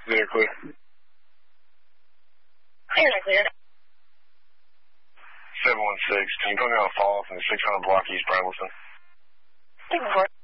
Clear, clear. Clear, clear. 716, can you put me on a follow-up in the 600 block East Brambleton? 10-4.